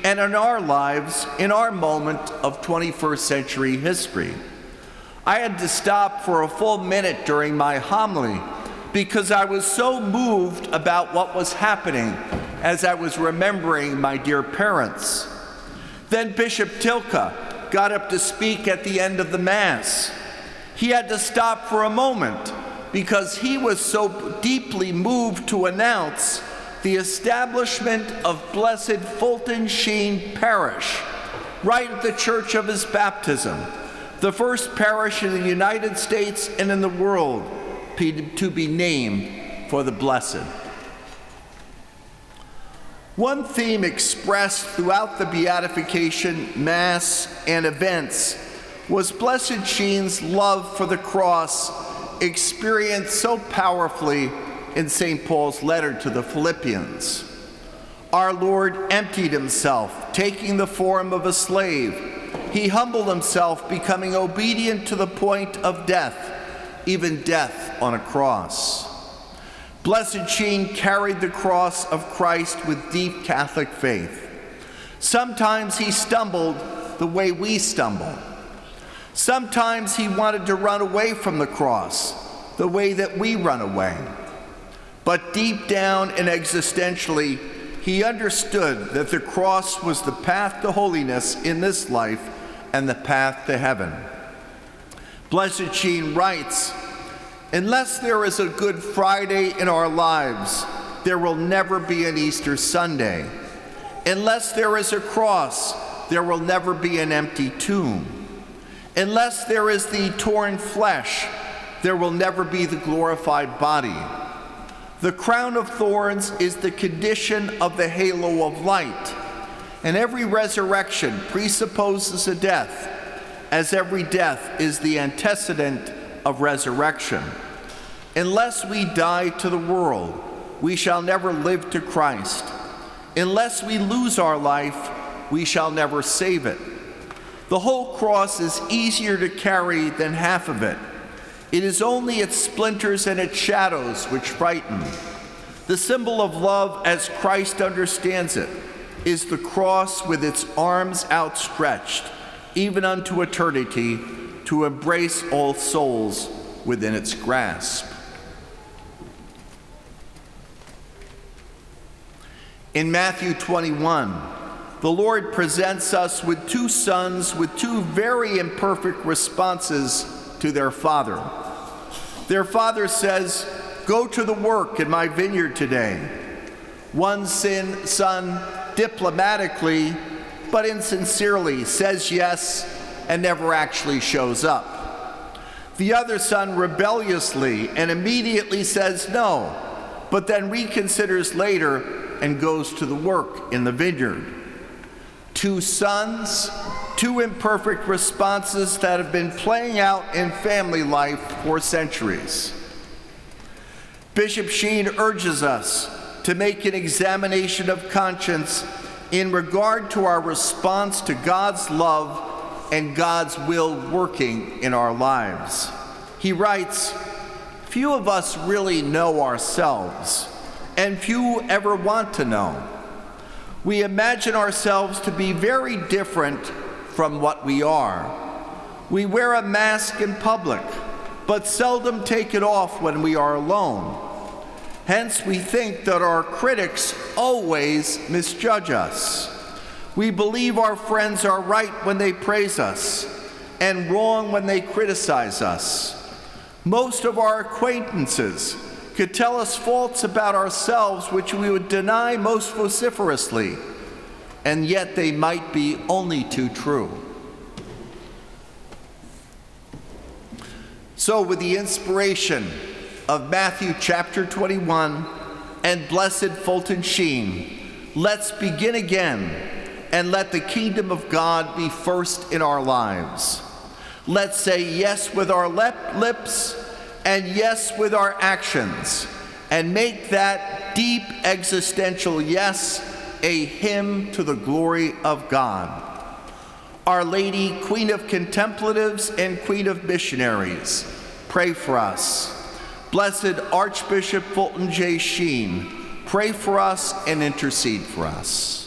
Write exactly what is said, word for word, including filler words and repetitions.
and in our lives in our moment of twenty-first century history. I had to stop for a full minute during my homily because I was so moved about what was happening as I was remembering my dear parents. Then Bishop Tilka got up to speak at the end of the Mass. He had to stop for a moment because he was so deeply moved to announce the establishment of Blessed Fulton Sheen Parish, right at the church of his baptism, the first parish in the United States and in the world to be named for the Blessed. One theme expressed throughout the beatification, Mass, and events was Blessed Sheen's love for the cross, experienced so powerfully in Saint Paul's letter to the Philippians. Our Lord emptied himself, taking the form of a slave. He humbled himself, becoming obedient to the point of death, even death on a cross. Blessed Sheen carried the cross of Christ with deep Catholic faith. Sometimes he stumbled the way we stumble. Sometimes he wanted to run away from the cross, the way that we run away. But deep down and existentially, he understood that the cross was the path to holiness in this life and the path to heaven. Blessed Sheen writes, "Unless there is a Good Friday in our lives, there will never be an Easter Sunday. Unless there is a cross, there will never be an empty tomb. Unless there is the torn flesh, there will never be the glorified body. The crown of thorns is the condition of the halo of light, and every resurrection presupposes a death, as every death is the antecedent of resurrection. Unless we die to the world, we shall never live to Christ. Unless we lose our life, we shall never save it. The whole cross is easier to carry than half of it. It is only its splinters and its shadows which frighten. The symbol of love, as Christ understands it, is the cross with its arms outstretched, even unto eternity, to embrace all souls within its grasp." In Matthew twenty-one, the Lord presents us with two sons with two very imperfect responses to their father. Their father says, "Go to the work in my vineyard today." One sin, son diplomatically but insincerely says yes and never actually shows up. The other son rebelliously and immediately says no, but then reconsiders later and goes to the work in the vineyard. Two sons, two imperfect responses that have been playing out in family life for centuries. Bishop Sheen urges us to make an examination of conscience in regard to our response to God's love and God's will working in our lives. He writes, "Few of us really know ourselves, and few ever want to know. We imagine ourselves to be very different from what we are. We wear a mask in public, but seldom take it off when we are alone. Hence, we think that our critics always misjudge us. We believe our friends are right when they praise us and wrong when they criticize us. Most of our acquaintances could tell us faults about ourselves which we would deny most vociferously, and yet they might be only too true." So with the inspiration of Matthew chapter twenty-one and Blessed Fulton Sheen, let's begin again and let the kingdom of God be first in our lives. Let's say yes with our lips and yes with our actions, and make that deep existential yes a hymn to the glory of God. Our Lady, Queen of Contemplatives and Queen of Missionaries, pray for us. Blessed Archbishop Fulton J. Sheen, pray for us and intercede for us.